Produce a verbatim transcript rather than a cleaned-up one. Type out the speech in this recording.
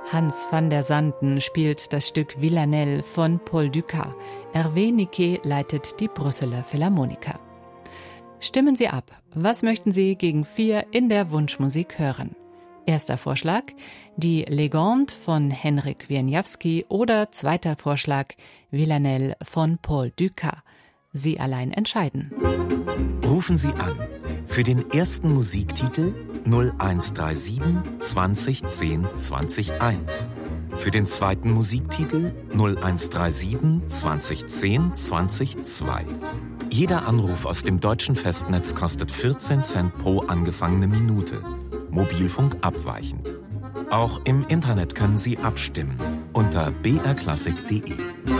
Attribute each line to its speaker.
Speaker 1: Hans van der Sanden spielt das Stück Villanelle von Paul Dukas. Hervé Niquet leitet die Brüsseler Philharmoniker. Stimmen Sie ab. Was möchten Sie gegen vier in der Wunschmusik hören? Erster Vorschlag, die Legende von Henryk Wieniawski oder zweiter Vorschlag, Villanelle von Paul Dukas. Sie allein entscheiden.
Speaker 2: Rufen Sie an für den ersten Musiktitel null eins drei sieben zwanzig zehn zwanzig eins. Für den zweiten Musiktitel null eins drei sieben zwanzig zehn zwanzig zwei. Jeder Anruf aus dem deutschen Festnetz kostet vierzehn Cent pro angefangene Minute. Mobilfunk abweichend. Auch im Internet können Sie abstimmen unter b r klassik punkt d e.